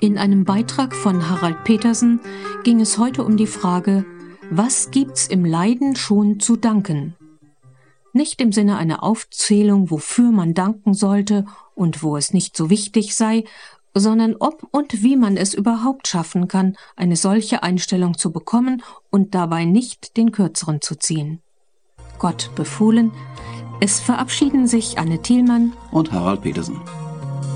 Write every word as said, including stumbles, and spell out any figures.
In einem Beitrag von Harald Petersen ging es heute um die Frage, was gibt's im Leiden schon zu danken? Nicht im Sinne einer Aufzählung, wofür man danken sollte und wo es nicht so wichtig sei, sondern ob und wie man es überhaupt schaffen kann, eine solche Einstellung zu bekommen und dabei nicht den Kürzeren zu ziehen. Gott befohlen, es verabschieden sich Anne Thielmann und Harald Petersen.